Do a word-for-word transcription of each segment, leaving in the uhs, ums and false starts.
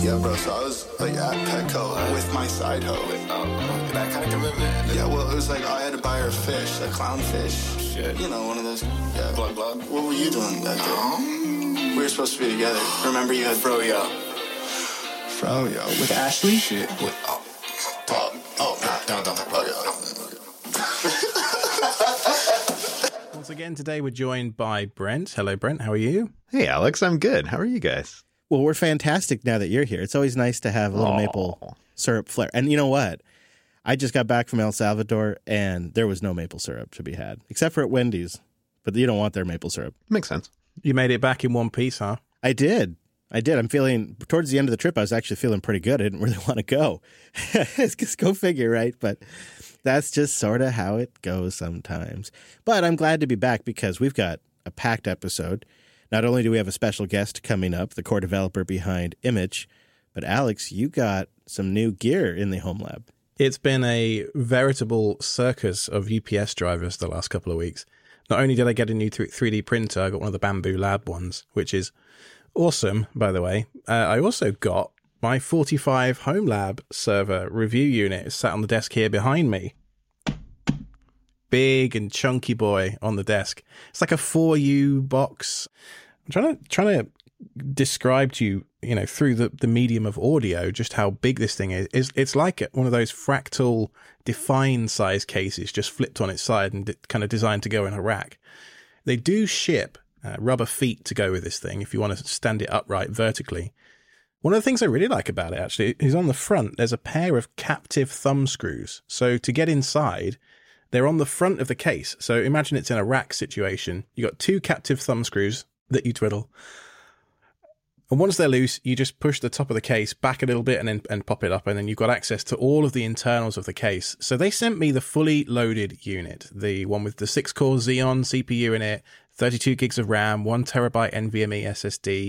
Yeah, bro, so I was like at Petco with my side hoe. Oh, that kind of commitment? Yeah, well, it was like I had to buy her fish, a clownfish. Shit. You know, one of those. Yeah. Blood, blood. What were you doing that day? We were supposed to be together. Remember you had Froyo. Froyo. With Ashley? Shit. With, oh, oh, oh, nah, don't, don't talk about it. Once again, today we're joined by Brent. Hello, Brent. How are you? Hey, Alex. I'm good. How are you guys? Well, we're fantastic now that you're here. It's always nice to have a little Aww. maple syrup flair. And you know what? I just got back from El Salvador, and there was no maple syrup to be had, except for at Wendy's. But you don't want their maple syrup. Makes sense. You made it back in one piece, huh? I did. I did. I'm feeling, towards the end of the trip, I was actually feeling pretty good. I didn't really want to go. Just go figure, right? But that's just sort of how it goes sometimes. But I'm glad to be back because we've got a packed episode. Not only do we have a special guest coming up, the core developer behind Image, but Alex, you got some new gear in the home lab. It's been a veritable circus of U P S drivers the last couple of weeks. Not only did I get a new three D printer, I got one of the Bamboo Lab ones, which is awesome, by the way. Uh, I also got my forty-five Home Lab server review unit. It's sat on the desk here behind me. Big and chunky boy on the desk. It's like a four U box. I'm trying to trying to describe to you, you know, through the, the medium of audio, just how big this thing is. It's, it's like one of those fractal define size cases just flipped on its side and d- kind of designed to go in a rack. They do ship uh, rubber feet to go with this thing if you want to stand it upright vertically. One of the things I really like about it, actually, is on the front, there's a pair of captive thumb screws. So to get inside, they're on the front of the case. So imagine it's in a rack situation. You got two captive thumb screws that you twiddle. And once they're loose, you just push the top of the case back a little bit and then and pop it up. And then you've got access to all of the internals of the case. So they sent me the fully loaded unit, the one with the six core Xeon C P U in it, thirty-two gigs of RAM, one terabyte NVMe S S D,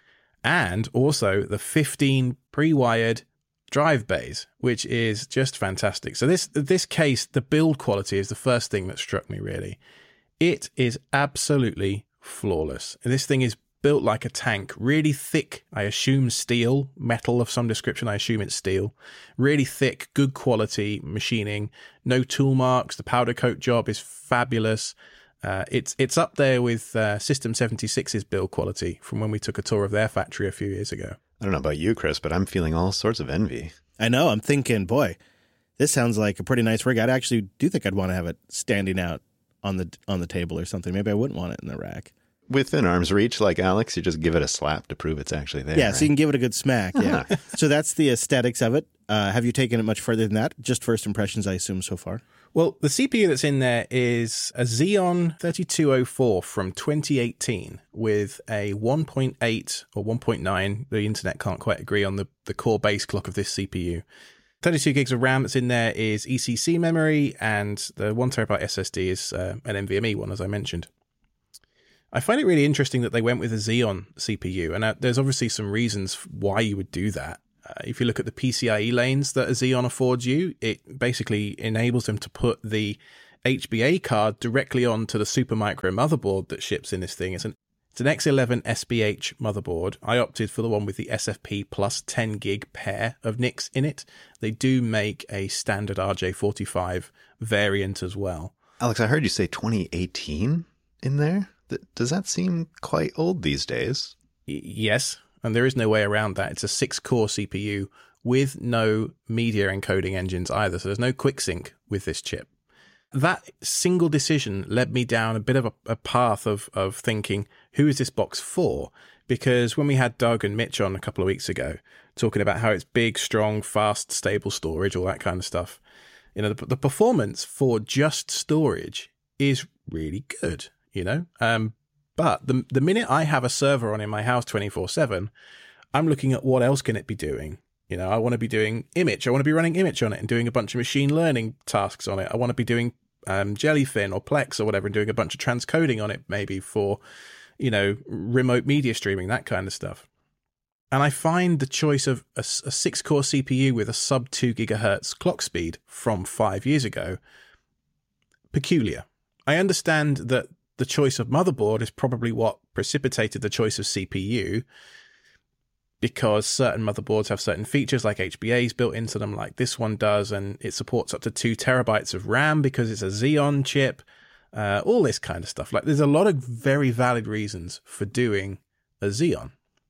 and also the fifteen pre-wired drive bays, which is just fantastic. So this this case, the build quality is the first thing that struck me, really. It is absolutely flawless. This thing is built like a tank, really thick, I assume steel, metal of some description, I assume it's steel. Really thick, good quality machining, no tool marks, the powder coat job is fabulous. Uh, it's it's up there with uh, System seventy-six's build quality from when we took a tour of their factory a few years ago. I don't know about you, Chris, but I'm feeling all sorts of envy. I know. I'm thinking, boy, this sounds like a pretty nice rig. I actually do think I'd want to have it standing out on the on the table or something. Maybe I wouldn't want it in the rack. Within arm's reach, like Alex, you just give it a slap to prove it's actually there. Yeah, right? so you can give it a good smack. Yeah. So that's the aesthetics of it. Uh, have you taken it much further than that? Just first impressions, I assume, so far? Well, the C P U that's in there is a Xeon thirty-two oh four from twenty eighteen with a one point eight or one point nine. The internet can't quite agree on the, the core base clock of this C P U. thirty-two gigs of RAM that's in there is E C C memory, and the one terabyte S S D is uh, an NVMe one, as I mentioned. I find it really interesting that they went with a Xeon C P U, and uh, there's obviously some reasons why you would do that. Uh, if you look at the PCIe lanes that a Xeon affords you, it basically enables them to put the H B A card directly onto the Supermicro motherboard that ships in this thing. It's an it's an X eleven S B H motherboard. I opted for the one with the S F P plus ten gig pair of N I Cs in it. They do make a standard R J forty-five variant as well. Alex, I heard you say twenty eighteen in there. Does that seem quite old these days? Y- yes, and there is no way around that. It's a six-core C P U with no media encoding engines either, so there's no QuickSync with this chip. That single decision led me down a bit of a, a path of, of thinking, who is this box for? Because when we had Doug and Mitch on a couple of weeks ago, talking about how it's big, strong, fast, stable storage, all that kind of stuff, you know, the, the performance for just storage is really good. You know, um, but the the minute I have a server on in my house twenty-four seven, I'm looking at what else can it be doing. You know, I want to be doing Image. I want to be running Image on it and doing a bunch of machine learning tasks on it. I want to be doing um, Jellyfin or Plex or whatever and doing a bunch of transcoding on it, maybe for, you know, remote media streaming, that kind of stuff. And I find the choice of a, a six-core C P U with a sub two gigahertz clock speed from five years ago peculiar. I understand that the choice of motherboard is probably what precipitated the choice of C P U, because certain motherboards have certain features like H B A's built into them, like this one does, and it supports up to two terabytes of RAM because it's a Xeon chip, uh, all this kind of stuff. Like, there's a lot of very valid reasons for doing a Xeon.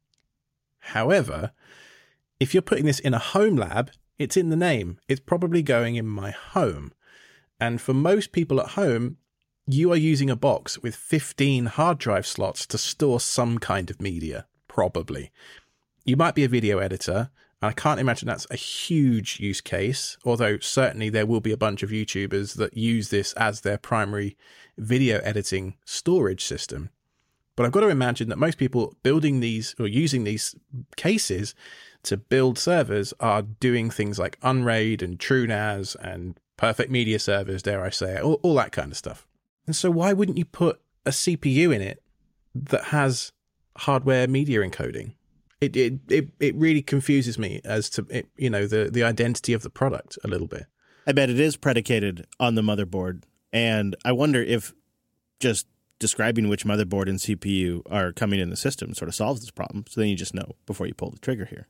However, if you're putting this in a home lab, it's in the name. It's probably going in my home. And for most people at home, you are using a box with fifteen hard drive slots to store some kind of media, probably. You might be a video editor. I can't imagine that's a huge use case, although certainly there will be a bunch of YouTubers that use this as their primary video editing storage system. But I've got to imagine that most people building these or using these cases to build servers are doing things like Unraid and TrueNAS and Perfect Media Servers, dare I say it, all, all that kind of stuff. And so why wouldn't you put a C P U in it that has hardware media encoding? It it it, it really confuses me as to, it, you know, the, the identity of the product a little bit. I bet it is predicated on the motherboard. And I wonder if just describing which motherboard and C P U are coming in the system sort of solves this problem. So then you just know before you pull the trigger here.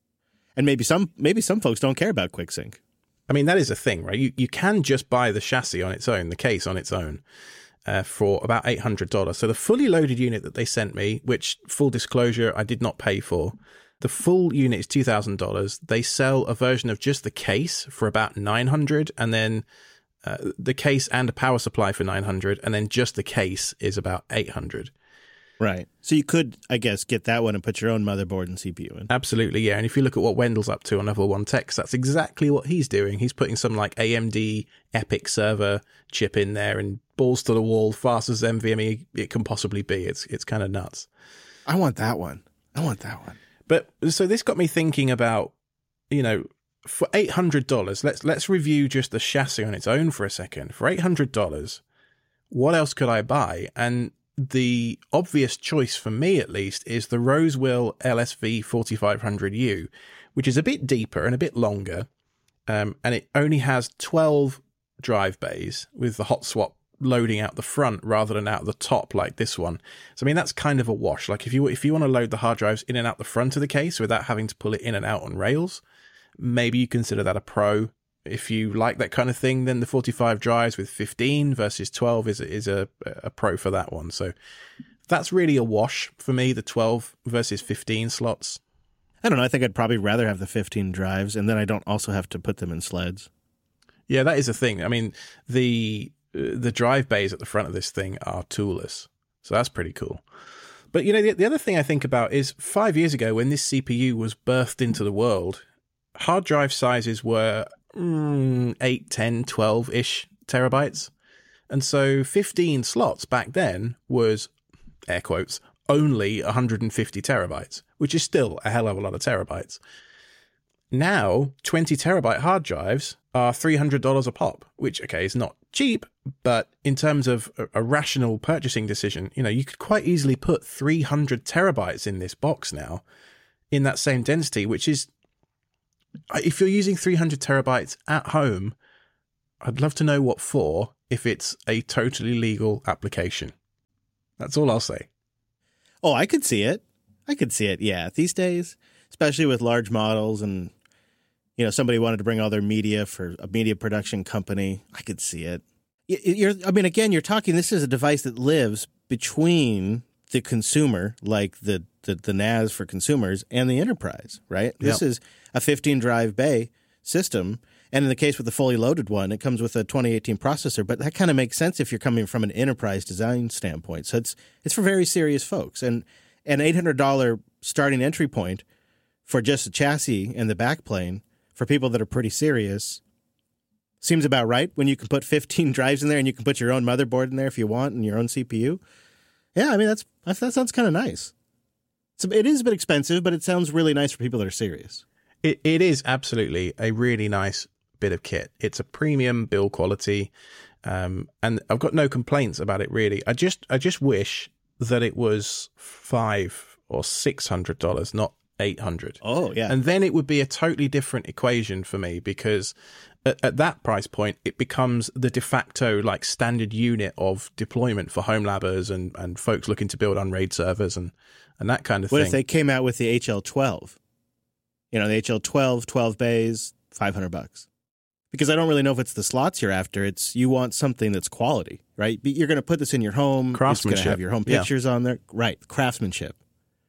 And maybe some maybe some folks don't care about QuickSync. I mean, that is a thing, right? You you can just buy the chassis on its own, the case on its own, uh, for about eight hundred dollars. So the fully loaded unit that they sent me, which, full disclosure, I did not pay for, the full unit is two thousand dollars. They sell a version of just the case for about nine hundred dollars, and then uh, the case and a power supply for nine hundred dollars, and then just the case is about eight hundred dollars. Right. So you could, I guess, get that one and put your own motherboard and C P U in. Absolutely, yeah. And if you look at what Wendell's up to on Level one Techs, that's exactly what he's doing. He's putting some like A M D EPYC server chip in there and balls to the wall, fast as NVMe it can possibly be. It's it's kind of nuts. I want that one. I want that one. But so this got me thinking about, you know, for eight hundred dollars, let's let's review just the chassis on its own for a second. For eight hundred dollars, what else could I buy? And the obvious choice for me, at least, is the Rosewill L S V forty-five hundred U, which is a bit deeper and a bit longer, um, and it only has twelve drive bays with the hot swap loading out the front rather than out the top like this one. So I mean, that's kind of a wash. Like if you if you want to load the hard drives in and out the front of the case without having to pull it in and out on rails, maybe you consider that a pro. If you like that kind of thing, then the forty-five drives with fifteen versus twelve is is a a pro for that one. So that's really a wash for me, the twelve versus fifteen slots. I don't know. I think I'd probably rather have the fifteen drives, and then I don't also have to put them in sleds. Yeah, that is a thing. I mean, the the drive bays at the front of this thing are toolless, so that's pretty cool. But, you know, the, the other thing I think about is five years ago when this C P U was birthed into the world, hard drive sizes were mm, eight, ten, twelve-ish terabytes. And so fifteen slots back then was, air quotes, only one hundred fifty terabytes, which is still a hell of a lot of terabytes. Now, twenty terabyte hard drives are three hundred dollars a pop, which, okay, is not cheap, but in terms of a, a rational purchasing decision, you know, you could quite easily put three hundred terabytes in this box now in that same density, which is, if you're using three hundred terabytes at home, I'd love to know what for if it's a totally legal application. That's all I'll say. Oh, I could see it. I could see it, yeah. These days, especially with large models and, you know, somebody wanted to bring all their media for a media production company, I could see it. You're, I mean, again, you're talking, this is a device that lives between the consumer, like the, the, the N A S for consumers, and the enterprise, right? Yep. This is a fifteen drive bay system. And in the case with the fully loaded one, it comes with a twenty eighteen processor. But that kind of makes sense if you're coming from an enterprise design standpoint. So it's it's for very serious folks. And an eight hundred dollars starting entry point for just the chassis and the backplane for people that are pretty serious seems about right, when you can put fifteen drives in there and you can put your own motherboard in there if you want and your own C P U. Yeah, I mean, that's that sounds kind of nice. So it is a bit expensive, but it sounds really nice for people that are serious. It It is absolutely a really nice bit of kit. It's a premium build quality, um, and I've got no complaints about it, really. I just I just wish that it was five or six hundred dollars, not eight hundred. Oh, yeah. And then it would be a totally different equation for me, because at, at that price point, it becomes the de facto like standard unit of deployment for home labbers and, and folks looking to build on RAID servers and, and that kind of what thing. What if they came out with the H L twelve? You know, the H L twelve, twelve bays, five hundred bucks. Because I don't really know if it's the slots you're after. It's you want something that's quality, right? You're going to put this in your home. Craftsmanship. It's going to have your home pictures yeah. on there. Right. Craftsmanship.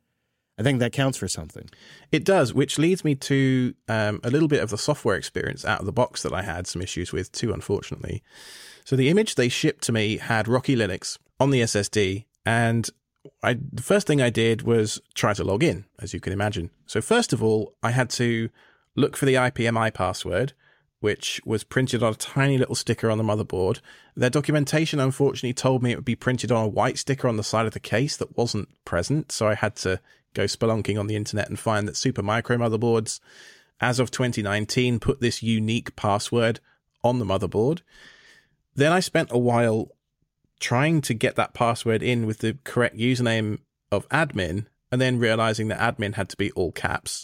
I think that counts for something. It does, which leads me to um, a little bit of the software experience out of the box that I had some issues with too, unfortunately. So the image they shipped to me had Rocky Linux on the S S D, and I, the first thing I did was try to log in, as you can imagine. So first of all, I had to look for the I P M I password, which was printed on a tiny little sticker on the motherboard. Their documentation, unfortunately, told me it would be printed on a white sticker on the side of the case that wasn't present, so I had to go spelunking on the internet and find that Supermicro motherboards, as of twenty nineteen, put this unique password on the motherboard. Then I spent a while trying to get that password in with the correct username of admin, and then realizing that admin had to be all caps.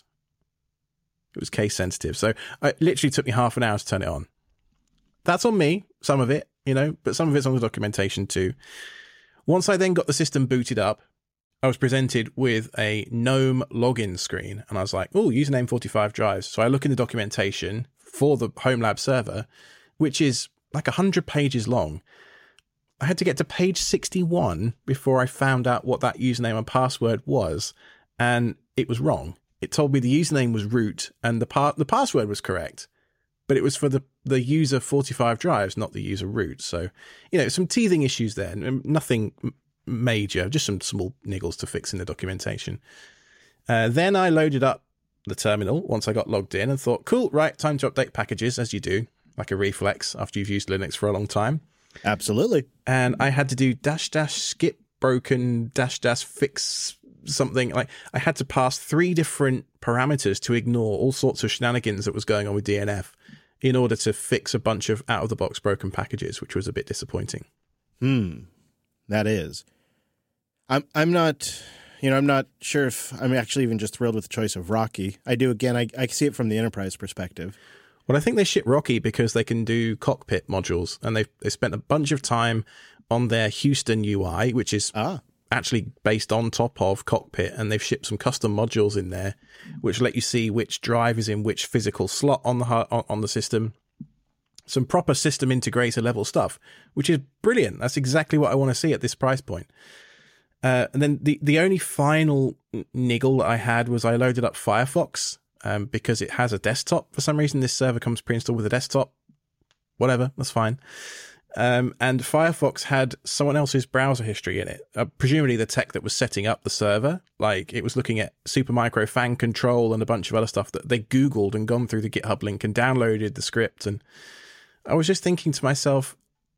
It was case sensitive. So it literally took me half an hour to turn it on. That's on me, some of it, you know, but some of it's on the documentation too. Once I then got the system booted up, I was presented with a GNOME login screen, and I was like, oh, username forty-five drives. So I look in the documentation for the Home Lab server, which is like one hundred pages long. I had to get to page sixty-one before I found out what that username and password was, and it was wrong. It told me the username was root and the part the password was correct, but it was for the, the user forty-five drives, not the user root. So, you know, some teething issues there, nothing major, just some small niggles to fix in the documentation. Uh, then I loaded up the terminal once I got logged in and thought, cool, right, time to update packages, as you do, like a reflex after you've used Linux for a long time. Absolutely. And I had to do dash dash skip broken dash dash fix something. Like I had to pass three different parameters to ignore all sorts of shenanigans that was going on with D N F in order to fix a bunch of out of the box broken packages, which was a bit disappointing. Hmm. That is. I'm I'm not, you know, I'm not sure if I'm actually even just thrilled with the choice of Rocky. I do, again, I, I see it from the enterprise perspective. Well, I think they ship Rocky because they can do cockpit modules, and they've they spent a bunch of time on their Houston U I, which is ah. actually based on top of Cockpit, and they've shipped some custom modules in there, which let you see which drive is in which physical slot on the on the system. Some proper system integrator level stuff, which is brilliant. That's exactly what I want to see at this price point. Uh, and then the, the only final niggle that I had was I loaded up Firefox um, because it has a desktop. For some reason, this server comes pre-installed with a desktop. Whatever, that's fine. Um, and Firefox had someone else's browser history in it, uh, presumably the tech that was setting up the server. Like it was looking at Supermicro fan control and a bunch of other stuff that they Googled and gone through the GitHub link and downloaded the script. And I was just thinking to myself,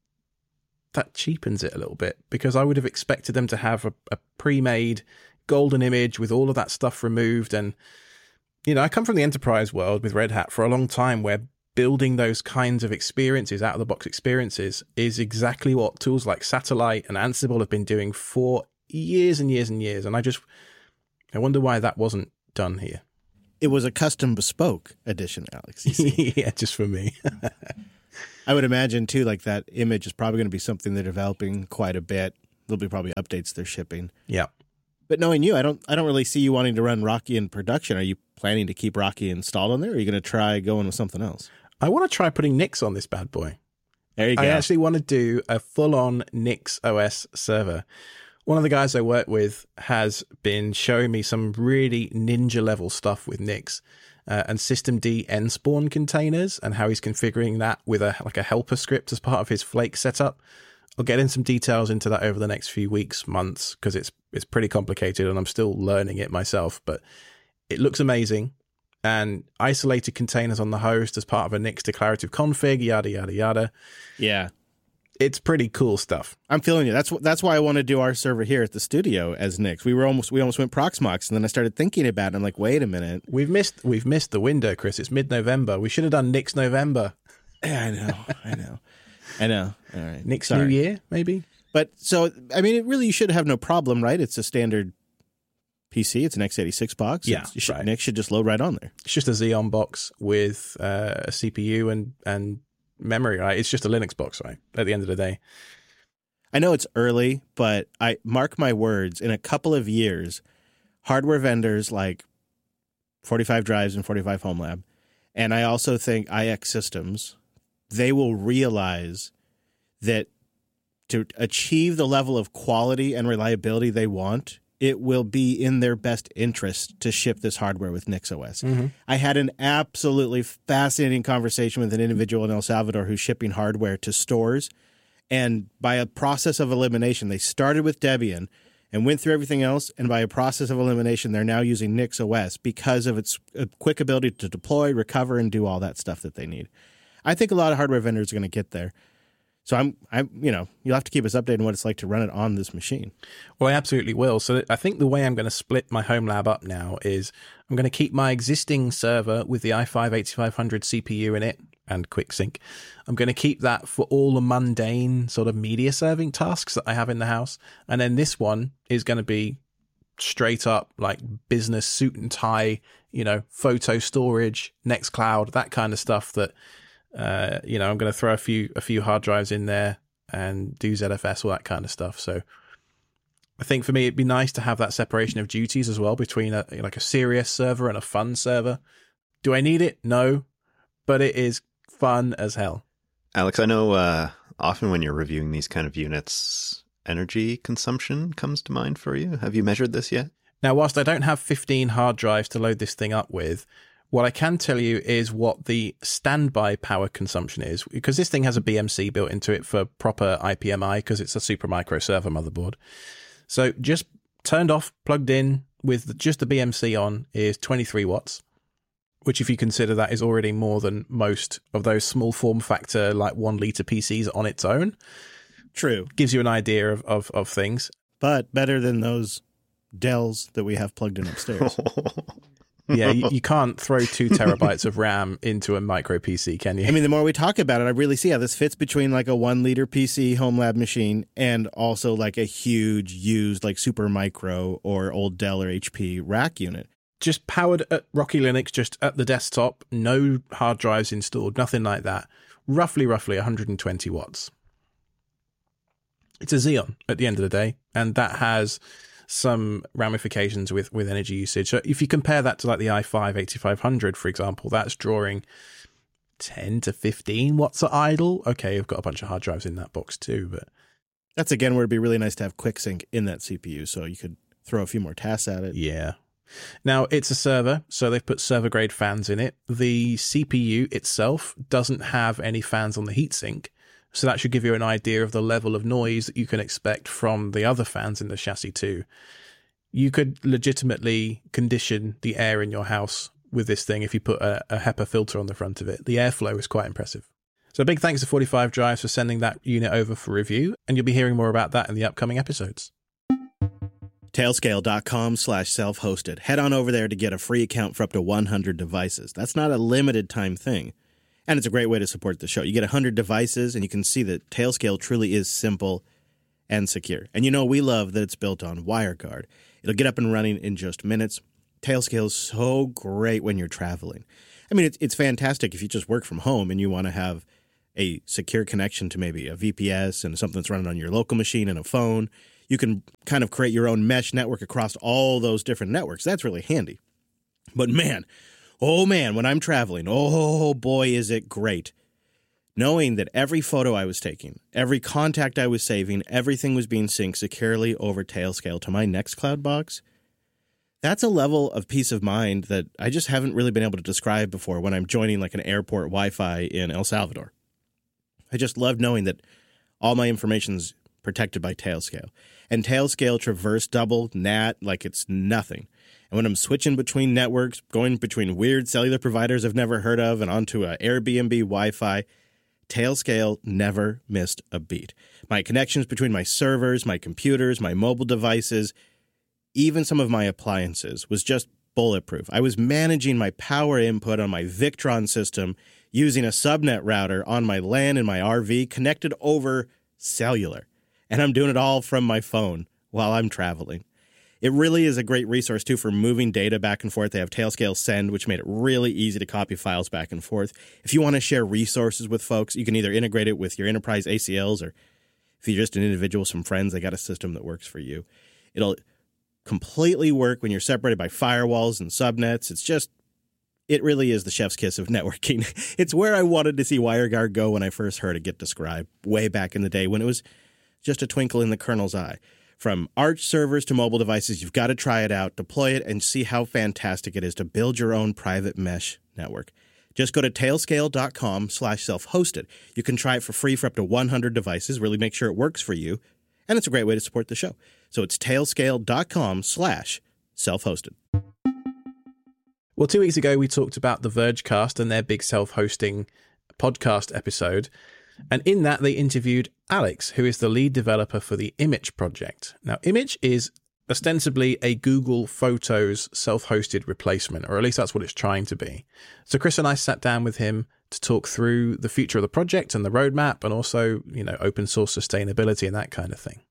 that cheapens it a little bit, because I would have expected them to have a, a pre-made golden image with all of that stuff removed. And, you know, I come from the enterprise world with Red Hat for a long time, where building those kinds of experiences, out of the box experiences, is exactly what tools like Satellite and Ansible have been doing for years and years and years. And I just, I wonder why that wasn't done here. It was a custom bespoke edition, Alex. You see. Yeah, just for me. I would imagine, too, like that image is probably going to be something they're developing quite a bit. There'll be probably updates they're shipping. Yeah. But knowing you, I don't I don't really see you wanting to run Rocky in production. Are you planning to keep Rocky installed on there, or are you going to try going with something else? I want to try putting Nix on this bad boy. There you go. I actually want to do a full-on Nix O S server. One of the guys I work with has been showing me some really ninja-level stuff with Nix. Uh, and systemd nspawn containers, and how he's configuring that with a like a helper script as part of his Flake setup. I'll get in some details into that over the next few weeks, months, because it's it's pretty complicated and I'm still learning it myself. But it looks amazing. And isolated containers on the host as part of a Nix declarative config, yada yada yada. Yeah. It's pretty cool stuff. I'm feeling you. That's that's why I want to do our server here at the studio as Nix. We were almost we almost went Proxmox, and then I started thinking about it. I'm like, wait a minute, we've missed we've missed the window, Chris. It's mid-November. We should have done Nix November. Yeah, I know, I know, I know. All right, Nix Sorry. New Year, maybe. But so I mean, it really you should have no problem, right? It's a standard P C. It's an x eighty-six box. Yeah, It's, right. Nick should just load right on there. It's just a Xeon box with uh, a C P U and, and memory, right? It's just a Linux box, right? At the end of the day. I know it's early, but I mark my words, in a couple of years, hardware vendors like forty-five Drives and forty-five Home Lab, and I also think I X Systems, they will realize that to achieve the level of quality and reliability they want, it will be in their best interest to ship this hardware with NixOS. Mm-hmm. I had an absolutely fascinating conversation with an individual in El Salvador who's shipping hardware to stores. And by a process of elimination, they started with Debian and went through everything else. And by a process of elimination, they're now using NixOS because of its quick ability to deploy, recover, and do all that stuff that they need. I think a lot of hardware vendors are going to get there. So I'm, I'm, you know, you'll have to keep us updated on what it's like to run it on this machine. Well, I absolutely will. So I think the way I'm going to split my home lab up now is I'm going to keep my existing server with the i five eighty-five hundred C P U in it and QuickSync. I'm going to keep that for all the mundane sort of media serving tasks that I have in the house. And then this one is going to be straight up like business suit and tie, you know, photo storage, Nextcloud, that kind of stuff that, Uh, you know, I'm going to throw a few a few hard drives in there and do Z F S, all that kind of stuff. So I think for me, it'd be nice to have that separation of duties as well between a, like a serious server and a fun server. Do I need it? No, but it is fun as hell. Alex, I know uh, often when you're reviewing these kind of units, energy consumption comes to mind for you. Have you measured this yet? Now, whilst I don't have fifteen hard drives to load this thing up with, what I can tell you is what the standby power consumption is, because this thing has a B M C built into it for proper I P M I because it's a Supermicro server motherboard. So just turned off, plugged in with just the B M C on is twenty-three watts, which if you consider that is already more than most of those small form factor like one litre P Cs on its own. True. Gives you an idea of, of, of things. But better than those Dells that we have plugged in upstairs. Yeah, you, you can't throw two terabytes of RAM into a micro P C, can you? I mean, the more we talk about it, I really see how this fits between like a one liter P C home lab machine and also like a huge used like Supermicro or old Dell or H P rack unit. Just powered at Rocky Linux, just at the desktop, no hard drives installed, nothing like that. Roughly, roughly one hundred twenty watts. It's a Xeon at the end of the day, and that has some ramifications with, with energy usage. So if you compare that to like the i five eighty-five hundred, for example, that's drawing ten to fifteen watts at idle. Okay, I've got a bunch of hard drives in that box too, but that's again where it'd be really nice to have QuickSync in that C P U so you could throw a few more tasks at it. Yeah. Now, it's a server, so they've put server-grade fans in it. The C P U itself doesn't have any fans on the heatsink, so that should give you an idea of the level of noise that you can expect from the other fans in the chassis too. You could legitimately condition the air in your house with this thing if you put a, a HEPA filter on the front of it. The airflow is quite impressive. So a big thanks to forty-five Drives for sending that unit over for review, and you'll be hearing more about that in the upcoming episodes. Tailscale.com slash self-hosted. Head on over there to get a free account for up to one hundred devices. That's not a limited time thing. And it's a great way to support the show. You get one hundred devices, and you can see that Tailscale truly is simple and secure. And you know, we love that it's built on WireGuard. It'll get up and running in just minutes. Tailscale is so great when you're traveling. I mean, it's, it's fantastic if you just work from home and you want to have a secure connection to maybe a V P S and something that's running on your local machine and a phone. You can kind of create your own mesh network across all those different networks. That's really handy. But man, oh man, when I'm traveling, oh boy, is it great. Knowing that every photo I was taking, every contact I was saving, everything was being synced securely over Tailscale to my Nextcloud box, that's a level of peace of mind that I just haven't really been able to describe before when I'm joining like an airport Wi-Fi in El Salvador. I just love knowing that all my information's protected by Tailscale. And Tailscale traverse double N A T like it's nothing. And when I'm switching between networks, going between weird cellular providers I've never heard of and onto a Airbnb Wi-Fi, Tailscale never missed a beat. My connections between my servers, my computers, my mobile devices, even some of my appliances was just bulletproof. I was managing my power input on my Victron system using a subnet router on my LAN in my R V connected over cellular. And I'm doing it all from my phone while I'm traveling. It really is a great resource, too, for moving data back and forth. They have Tailscale Send, which made it really easy to copy files back and forth. If you want to share resources with folks, you can either integrate it with your enterprise A C Ls, or if you're just an individual, some friends, they got a system that works for you. It'll completely work when you're separated by firewalls and subnets. It's just, it really is the chef's kiss of networking. It's where I wanted to see WireGuard go when I first heard it get described way back in the day when it was just a twinkle in the kernel's eye. From Arch servers to mobile devices, you've got to try it out, deploy it, and see how fantastic it is to build your own private mesh network. Just go to tailscale.com slash self-hosted. You can try it for free for up to one hundred devices, really make sure it works for you, and it's a great way to support the show. So it's tailscale.com slash self-hosted. Well, two weeks ago, we talked about the Vergecast and their big self-hosting podcast episode. And in that, they interviewed Alex, who is the lead developer for the Image project. Now, Image is ostensibly a Google Photos self-hosted replacement, or at least that's what it's trying to be. So Chris and I sat down with him to talk through the future of the project and the roadmap, and also, you know, open source sustainability and that kind of thing.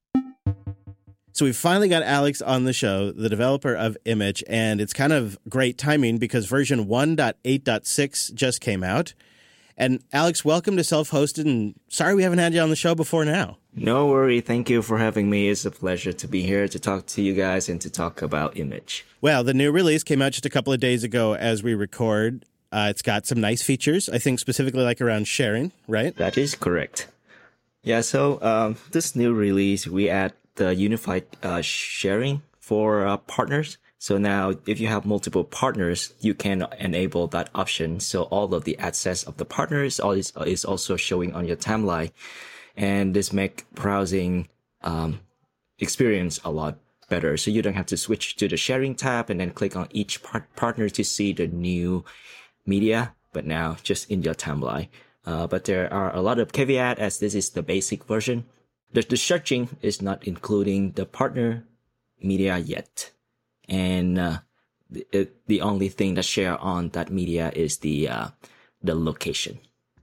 So we've finally got Alex on the show, the developer of Image, and it's kind of great timing because version one point eight point six just came out. And Alex, welcome to Self-Hosted, and sorry we haven't had you on the show before now. No worry. Thank you for having me. It's a pleasure to be here to talk to you guys and to talk about Image. Well, the new release came out just a couple of days ago as we record. Uh, it's got some nice features, I think specifically like around sharing, right? That is correct. Yeah, so um, this new release, we add the unified uh, sharing for uh, partners. So now if you have multiple partners, you can enable that option. So all of the access of the partners is, is also showing on your timeline. And this make browsing um, experience a lot better. So you don't have to switch to the sharing tab and then click on each part- partner to see the new media, but now just in your timeline. Uh, but there are a lot of caveats as this is the basic version. The, the searching is not including the partner media yet. And uh, the, the only thing that share on that media is the uh, the location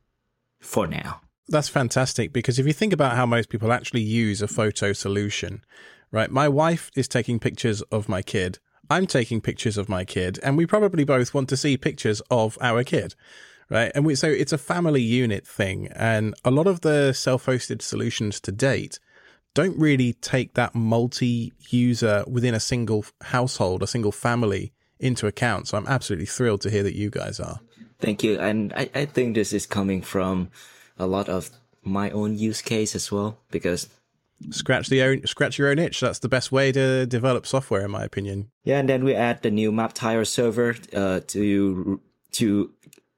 for now. That's fantastic, because if you think about how most people actually use a photo solution, right? My wife is taking pictures of my kid. I'm taking pictures of my kid, and we probably both want to see pictures of our kid, right? And we, so it's a family unit thing. And a lot of the self-hosted solutions to date don't really take that multi-user within a single household, a single family into account. So I'm absolutely thrilled to hear that you guys are. Thank you. And I, I think this is coming from a lot of my own use case as well, because scratch the own, scratch your own itch. That's the best way to develop software, in my opinion. Yeah, and then we add the new MapTire server uh, to to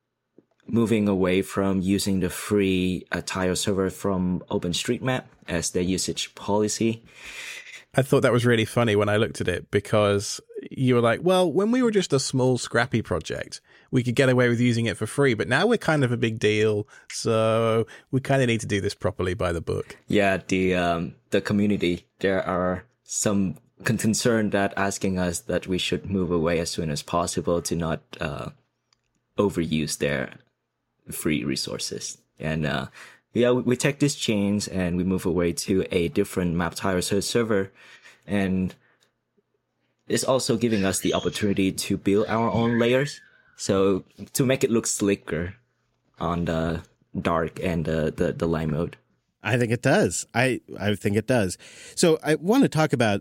moving away from using the free uh, tile server from OpenStreetMap as their usage policy. I thought that was really funny when I looked at it, because you were like, well, when we were just a small scrappy project, we could get away with using it for free, but now we're kind of a big deal, so we kind of need to do this properly by the book. Yeah, the um, the community, there are some concern that asking us that we should move away as soon as possible to not uh, overuse their free resources. And uh, yeah, we take this change and we move away to a different MapTire server, and it's also giving us the opportunity to build our own layers. So to make it look slicker on the dark and the, the, the light mode. I think it does. I, I think it does. So I want to talk about